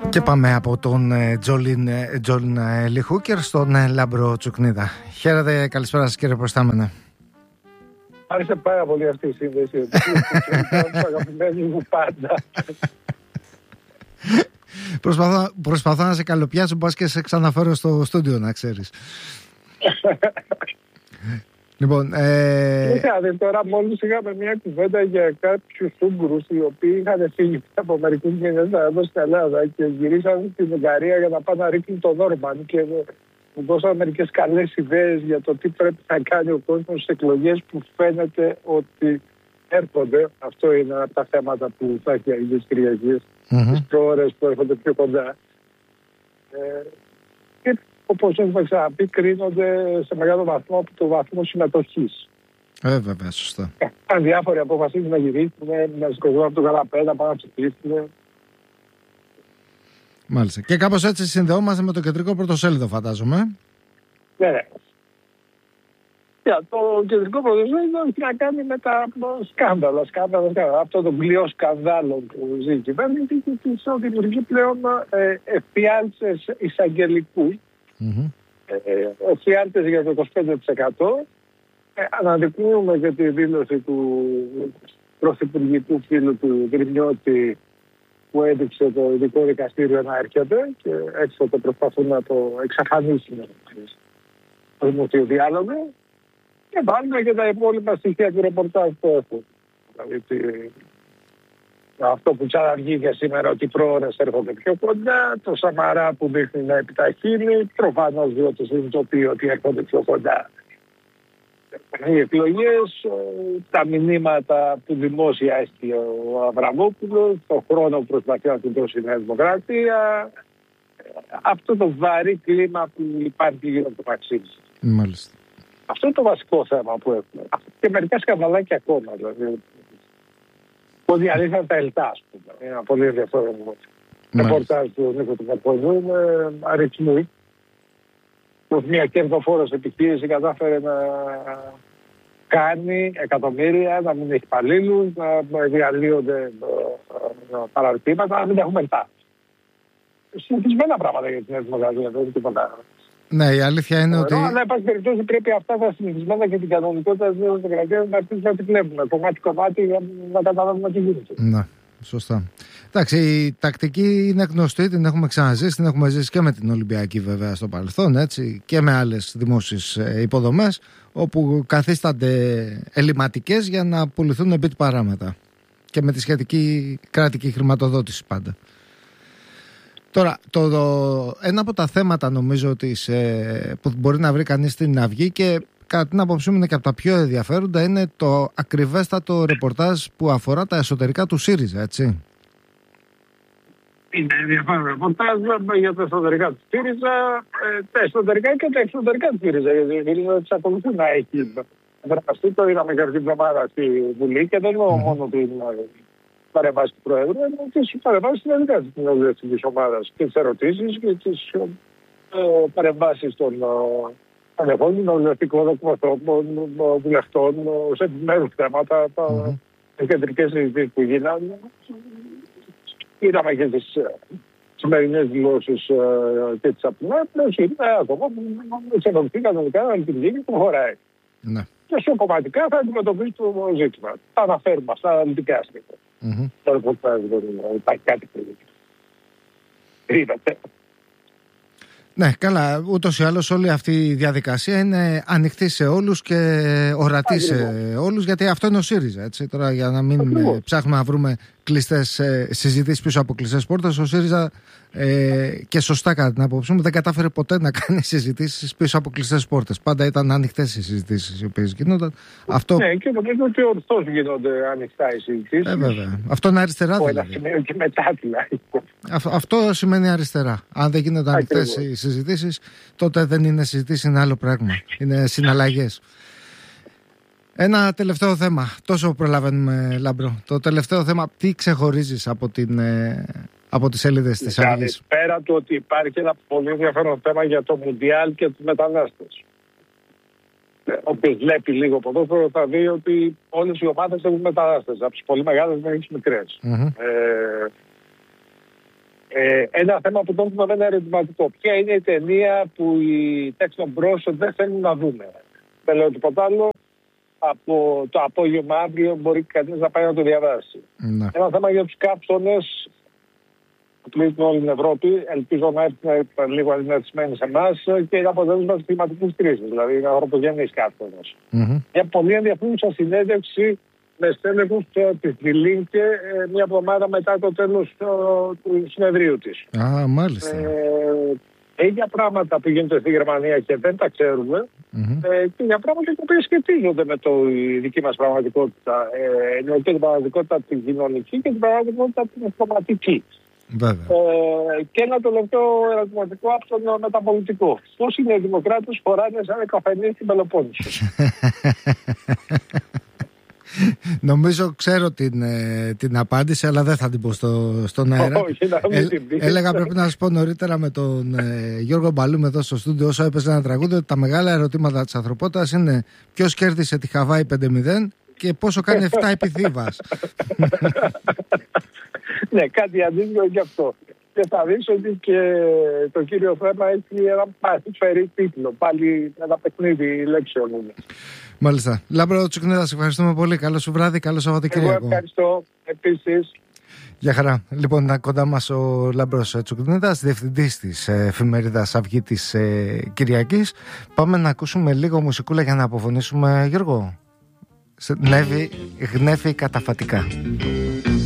Και πάμε από τον Τζον Λιχούκερ στον Λάμπρο Τσουκνίδα. Χαίρετε, καλησπέρα σας κύριε Προστάμενε. Άρεσε πάρα πολύ αυτή η σύνδεση. Αγαπημένη μου πάντα. Προσπαθώ να σε καλοπιάσω, πας και σε ξαναφέρω στο στούντιο, να ξέρεις. Λοιπόν, είχατε τώρα μόλις είχαμε μια κουβέντα για κάποιους Ούγγρους οι οποίοι είχαν φύγει από μερικούς μήνες εδώ στην Ελλάδα και γυρίσαν στην Ουγγαρία για να πάνε να ρίχνουν τον Όρμπαν και μου δώσαν μερικές καλές ιδέες για το τι πρέπει να κάνει ο κόσμος στις εκλογές που φαίνεται ότι έρχονται. Αυτό είναι από τα θέματα που θα έχει αγγίσει Κυριακής, τις προώρες που έρχονται πιο κοντά. Και όπως έχουμε ξαναπεί, κρίνονται σε μεγάλο βαθμό από το βαθμό συμμετοχής. Βέβαια, σωστά. Αν διάφοροι αποφασίζουν να γυρίσουν, να σηκωθούν από το καναπέ, να πάνε να ψηφίσουν. Μάλιστα. Και κάπως έτσι συνδεόμαστε με το κεντρικό πρωτοσέλιδο, φαντάζομαι. Ναι. Το κεντρικό πρωτοσέλιδο έχει να κάνει με τα σκάνδαλα. Αυτό το πλοίο σκανδάλων που ζει η κυβέρνηση και της δημιουργεί πλέον εφιάλτες εισαγγελικούς. Εφιάλτες για το 25%. Αναδεικνύουμε και τη δήλωση του πρωθυπουργικού φίλου του Γκρινιώτη που έδειξε το ειδικό δικαστήριο να έρχεται και έτσι θα το προσπαθούν να το εξαφανίσουν το δημοσίο διάλογο. Και βάλουμε και τα υπόλοιπα στοιχεία του ρεπορτάζ που έχουν. Δηλαδή αυτό που ξαναβγήκε σήμερα ότι οι προώρες έρχονται πιο κοντά, το Σαμαρά που δείχνει να επιταχύνει, προφανώς διότι συνειδητοποιεί ότι έρχονται πιο κοντά οι εκλογές, τα μηνύματα που δημόσια έστειλε ο Αβραμόπουλος, το χρόνο που προσπαθεί να του δώσει η Νέα Δημοκρατία, αυτό το βαρύ κλίμα που υπάρχει γύρω από το Μαξίμου. Μάλιστα. Αυτό είναι το βασικό θέμα που έχουμε. Και μερικά σκανδαλάκια ακόμα. Δηλαδή, που διαλύθηκαν τα ΕΛΤΑ, ας πούμε. Είναι ένα πολύ ενδιαφέρον ρεπορτάζ του Νίκο του Καρπονιού με αριθμού. Πως μια κερδοφόρος επιχείρηση κατάφερε να κάνει εκατομμύρια, να μην έχει υπαλλήλους, να διαλύονται παραρτήματα, να μην έχουμε ΕΛΤΑ. Συνηθισμένα πράγματα για την Νέα Δημοκρατία, δεν είναι τίποτα. Ναι, η αλήθεια είναι ότι. Αλλά, εν πάση περιπτώσει, πρέπει αυτά τα συνηθισμένα και την κανονικότητα τη Νέα Δημοκρατία να αρχίσουμε να τη βλέπουμε κομμάτι-κομμάτι για να καταλάβουμε τι γίνεται. Ναι, σωστά. Εντάξει, η τακτική είναι γνωστή, την έχουμε ξαναζήσει, την έχουμε ζήσει και με την Ολυμπιακή βέβαια στο παρελθόν, έτσι, και με άλλες δημόσιες υποδομές, όπου καθίστανται ελληματικές για να πουληθούν επί του παράματα. Και με τη σχετική κρατική χρηματοδότηση πάντα. Τώρα, ένα από τα θέματα νομίζω που μπορεί να βρει κανείς στην Αυγή και κατά την άποψή μου είναι και από τα πιο ενδιαφέροντα είναι το ακριβέστατο ρεπορτάζ που αφορά τα εσωτερικά του ΣΥΡΙΖΑ, έτσι. Είναι ενδιαφέρον ρεπορτάζ για τα εσωτερικά του ΣΥΡΙΖΑ, τα εσωτερικά και τα εξωτερικά του ΣΥΡΙΖΑ, γιατί ο ΣΥΡΙΖΑ εξακολουθεί να έχει δραστεί. Το είδαμε και αυτή την εβδομάδα στη Βουλή και δεν είναι μόνο την παρεμβάσει του Προέδρου, αλλά και τις παρεμβάσεις συνεργάτες της κοινοβουλευτικής ομάδας και τις ερωτήσεις και τις παρεμβάσεις των ανεχών, κοινοβουλευτικών βουλευτών σε επιμέρους θέματα, τις κεντρικές συζητήσεις που γίνανε. Είδαμε και τις σημερινές δηλώσεις και τις απειλές, είναι ακόμα εξενοχθεί κανονικά να λειτουργεί και προχωράει. Και σε κομματικά θα αντιμετωπίσει το ζήτημα. Θα αναφέρουμε αυτά αναλυτικά στοιχεία. Το ρεπορτάζ δεν υπάρχει κάτι που κρύβεται. Ναι, καλά. Ούτως ή άλλως όλη αυτή η διαδικασία είναι ανοιχτή σε όλους και ορατή σε όλους, γιατί αυτό είναι ο ΣΥΡΙΖΑ. Έτσι. Τώρα, για να μην ψάχνουμε να βρούμε κλειστές συζητήσεις πίσω από κλειστές πόρτες, ο ΣΥΡΙΖΑ και σωστά κατά την άποψή μου δεν κατάφερε ποτέ να κάνει συζητήσεις πίσω από κλειστές πόρτες. Πάντα ήταν ανοιχτές οι συζητήσεις οι οποίες γίνονταν. Ναι, και νομίζω ότι ορθώς γίνονται ανοιχτά οι συζητήσεις. Βέβαια. Αυτό είναι αριστερά. Από ένα σημείο και μετά δηλαδή. Αυτό σημαίνει αριστερά. Αν δεν γίνονται ανοιχτές οι συζητήσεις, τότε δεν είναι συζητήσεις, είναι άλλο πράγμα. Είναι συναλλαγές. Ένα τελευταίο θέμα. Τόσο προλαβαίνουμε, Λάμπρο. Το τελευταίο θέμα, τι ξεχωρίζεις από τις σελίδες της Αυγής? Πέρα του ότι υπάρχει ένα πολύ ενδιαφέρον θέμα για το Μουντιάλ και τους μετανάστες. Όποιος βλέπει λίγο ποδόσφαιρο θα δει ότι όλες οι ομάδες έχουν μετανάστες. Από τις πολύ μεγάλες μέχρι τις μικρές. Ένα θέμα που το έχουμε ένα ερωτηματικό. Ποια είναι η ταινία που οι τέξτον μπρος δεν θέλουν να δούμε. Δεν λέω τίποτα άλλο. Από το απόγευμα αύριο μπορεί κανείς να πάει να το διαβάσει. Ναι. Ένα θέμα για τους κάψονες που πλήττουν όλη την Ευρώπη. Ελπίζω να έρθουν λίγο αντιμετωπισμένοι σε εμάς και είναι αποτέλεσμα της κλιματικής κρίσης. Δηλαδή είναι ανθρωπογενείς κάψονες. Μια πολύ ενδιαφέρουσα συνέντευξη με στέλεχους της Διλίνκε μια εβδομάδα μετά το τέλος του συνεδρίου της. Μάλιστα. Για πράγματα που γίνονται στη Γερμανία και δεν τα ξέρουμε και για πράγματα που σχετίζονται με η δική μας πραγματικότητα. Εννοείται την πραγματικότητα την κοινωνική και την πραγματικότητα την διπλωματική. Και ένα τελευταίο ερωτηματικό από τον μεταπολιτικό. Πώς είναι οι δημοκράτες χωράνε σαν καφενείο στην Πελοπόννησο? Νομίζω ξέρω την απάντηση, αλλά δεν θα την πω στον αέρα. Έλεγα πρέπει να σας πω νωρίτερα με τον Γιώργο Μπαλούμ εδώ στο στούντιο όσο έπαιζε ένα τραγούδι ότι τα μεγάλα ερωτήματα της ανθρωπότητας είναι ποιος κέρδισε τη Χαβάη 5-0 και πόσο κάνει 7 επί Θήβας. Ναι, κάτι αντίστοιχο γι' αυτό. Και θα δεις ότι και το κύριο θέμα έχει ένα παρифερή τίτλο. Πάλι ένα παιχνίδι λέξεων είναι. Μάλιστα. Λάμπρο Τσουκνίδα, σε ευχαριστούμε πολύ. Καλό σου βράδυ, καλό Σαββατοκύριακο. Εγώ ευχαριστώ επίσης. Γεια χαρά. Λοιπόν, ήταν κοντά μας ο Λάμπρος Τσουκνίδας, διευθυντής της εφημερίδας Αυγή της Κυριακής. Πάμε να ακούσουμε λίγο μουσικούλα για να αποφωνήσουμε, Γιώργο. Γνέφει καταφατικά.